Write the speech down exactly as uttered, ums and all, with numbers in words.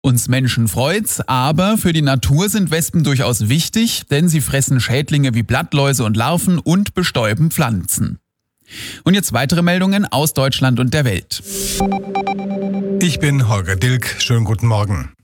Uns Menschen freut's, aber für die Natur sind Wespen durchaus wichtig, denn sie fressen Schädlinge wie Blattläuse und Larven und bestäuben Pflanzen. Und jetzt weitere Meldungen aus Deutschland und der Welt. Ich bin Holger Dilk. Schönen guten Morgen.